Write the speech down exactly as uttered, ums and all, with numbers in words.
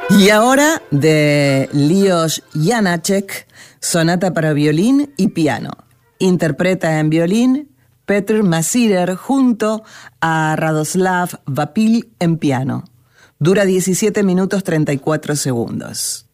Y ahora de Lajos Janáček, sonata para violín y piano. Interpreta en violín Petr Masirer junto a Radoslav Vapil en piano. Dura diecisiete minutos treinta y cuatro segundos.